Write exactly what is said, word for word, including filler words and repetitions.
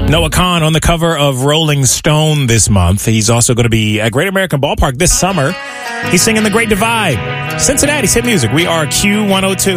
Noah Kahan on the cover of Rolling Stone this month. He's also going to be at Great American Ballpark this summer. He's singing The Great Divide. Cincinnati's hit music. We are Q one oh two.